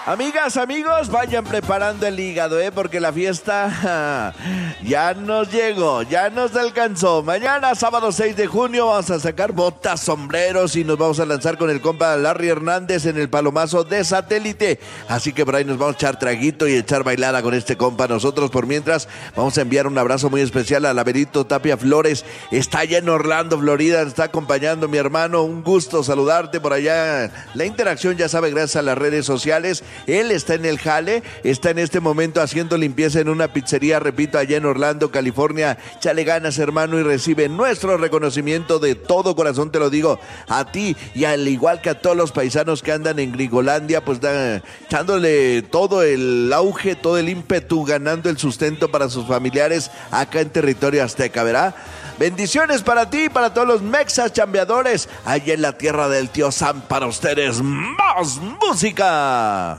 Amigas, amigos, vayan preparando el hígado, porque la fiesta ya nos llegó, ya nos alcanzó. Mañana, sábado 6 de junio, vamos a sacar botas, sombreros y nos vamos a lanzar con el compa Larry Hernández en el Palomazo de Satélite. Así que por ahí nos vamos a echar traguito y echar bailada con este compa. Nosotros, por mientras, vamos a enviar un abrazo muy especial a Laberito Tapia Flores. Está allá en Orlando, Florida, nos está acompañando mi hermano. Un gusto saludarte por allá. La interacción, ya sabe, gracias a las redes sociales. Él está en el jale, está en este momento haciendo limpieza en una pizzería, repito, allá en Orlando, California. Chale ganas, hermano, y recibe nuestro reconocimiento de todo corazón, te lo digo, a ti y al igual que a todos los paisanos que andan en Gringolandia, pues echándole todo el auge, todo el ímpetu, ganando el sustento para sus familiares acá en territorio azteca, ¿verdad? Bendiciones para ti y para todos los mexas chambeadores allá en la tierra del tío Sam. Para ustedes, más música.